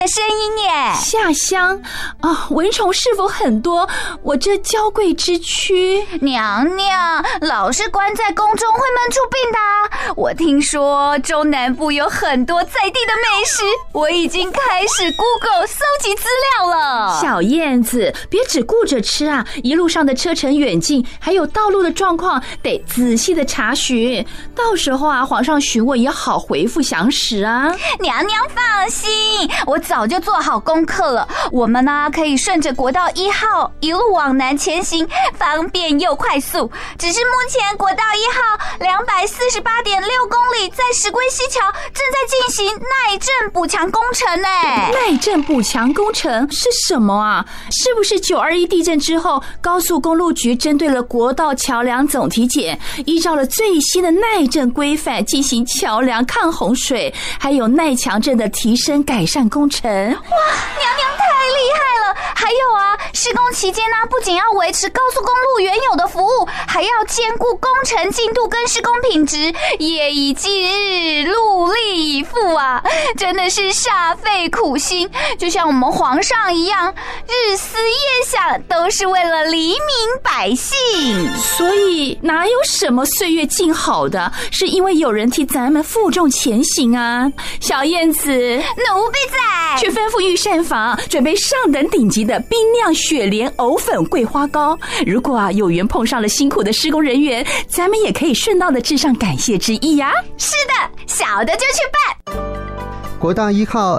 的声音耶。 下乡啊，蚊虫是否很多？我这娇贵之躯。 娘娘，老是关在宫中会闷出病的啊。我听说中南部有很多在地的美食，我已经开始 Google 搜集资料了。 小燕子，别只顾着吃啊，一路上的车程远近，还有道路的状况，得仔细的查询。到时候啊，皇上询问也好回复详实啊。 娘娘放心，我早就做好功课了。我们呢，可以顺着国道1号一路往南前行，方便又快速。只是目前国道1号248.6公里在石龟溪桥正在进行耐震补强工程呢。 耐震补强工程是什么啊？是不是921地震之后，高速公路局针对了国道桥梁总体检，依照了最新的耐震规范进行桥梁抗洪水，还有耐强震的提升改善工程？哇，娘娘太厉害了！还有啊，施工期间呢，不仅要维持高速公路原有的服务，还要兼顾工程进度跟施工品质，夜以继日，戮力以赴啊，真的是煞费苦心，就像我们皇上一样，日思夜想，都是为了黎民百姓。 所以哪有什么岁月静好的，是因为有人替咱们负重前行啊。小燕子， 奴婢在， 去吩咐御膳房准备上等顶级的冰酿雪莲藕粉桂花糕。如果啊有缘碰上了辛苦的施工人员，咱们也可以顺道的致上感谢之意呀。 是的，小的就去办。 国道1号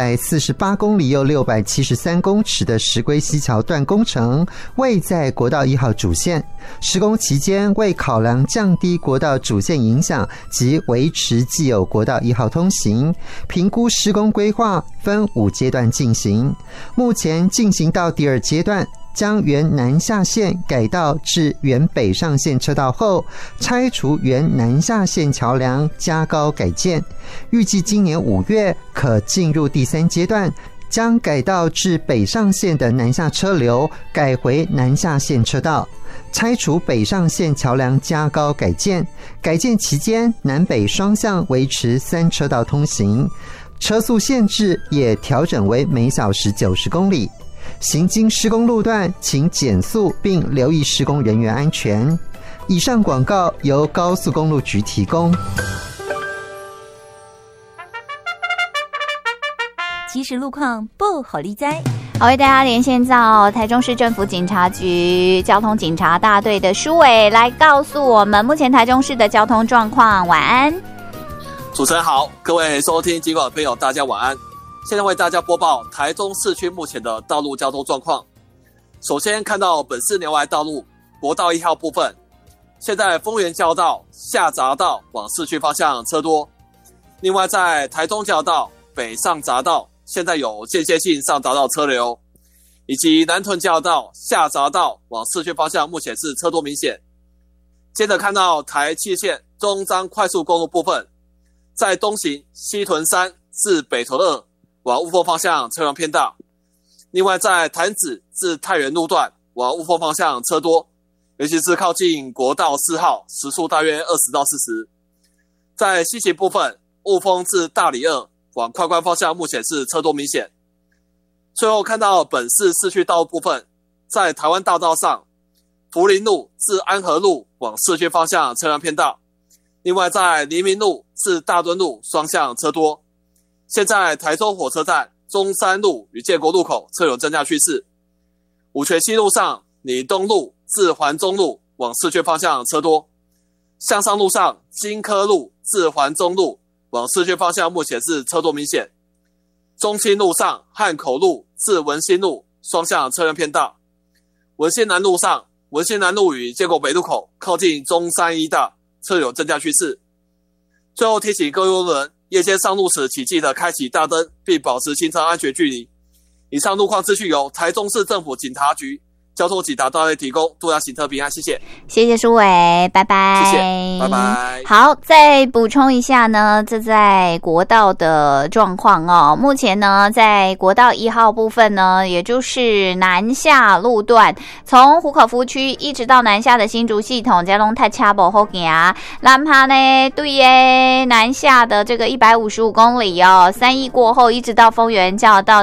248公里又673公尺的石龟溪桥段工程位在国道1号主线，施工期间为考量降低国道主线影响及维持既有国道1号通行，评估施工规划分5阶段进行，目前进行到第2阶段，将原南下线改道至原北上线车道后，拆除原南下线桥梁加高改建，预计今年5月可进入第3阶段，将改道至北上线的南下车流改回南下线车道，拆除北上线桥梁加高改建，改建期间南北双向维持3车道通行，车速限制也调整为每小时90公里。行经施工路段请减速并留意施工人员安全。以上广告由高速公路局提供。 即时路况不好利哉。 好，为大家连线到台中市政府警察局交通警察大队的舒伟来告诉我们目前台中市的交通状况。晚安。 主持人好，各位收听警广的朋友大家晚安。现在为大家播报台中市区目前的道路交通状况。首先看到本市内外道路国道1号部分，现在丰原交道下匝道往市区方向车多，另外在台中交道北上匝道现在有间歇性上匝道车流，以及南屯交道下匝道往市区方向目前是车多明显。接着看到台七线中彰快速公路部分，在东行西屯3至北屯2往雾峰方向车流偏大，另外在潭子至太原路段往雾峰方向车多，尤其是靠近国道4号时速大约20到40。在西行部分，雾峰至大里2往快关方向目前是车多明显。最后看到本市市区道路部分，在台湾大道上福林路至安和路往市区方向车辆偏大，另外在黎明路至大墩路双向车多。现在台中火车站中山路与建国路口车有增加趋势。五权西路上岭东路至环中路往市区方向车多，向上路上金科路至环中路往市区方向目前是车多明显。中清路上汉口路至文心路双向车辆偏大。文心南路上文心南路与建国北路口靠近中山医大车有增加趋势。最后提醒各位路人，夜间上路时请记得开启大灯并保持行车安全距离。以上路况资讯由台中市政府警察局交通警察都会提供，祝大家行车平安，谢谢。 谢谢舒伟，拜拜。 谢谢，拜拜。 好，再补充一下呢，这在国道的状况哦。目前呢，在国道1号部分呢，也就是南下路段，从湖口服区一直到南下的新竹系统，交通太卡不好行啊。南下呢，对耶，南下的这个155公里哦，3义过后一直到丰原交流道